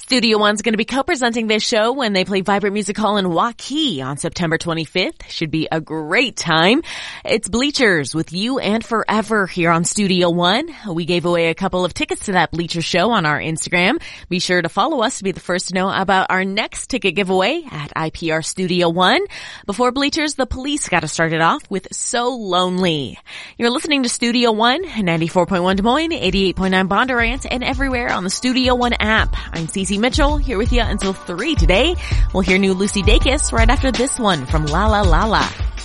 Studio One's going to be co-presenting this show when they play Vibrant Music Hall in Waukee on September 25th. Should be a great time. It's Bleachers with You and Forever here on Studio One. We gave away a couple of tickets to that Bleachers show on our Instagram. Be sure to follow us to be the first to know about our next ticket giveaway at IPR Studio One. Before Bleachers, the Police got us started off with So Lonely. You're listening to Studio One, 94.1 Des Moines, 88.9 Bondurant, and everywhere on the Studio One app. I'm Cece Mitchell, here with you until 3 today. We'll hear new Lucy Dacus right after this one from La La La La.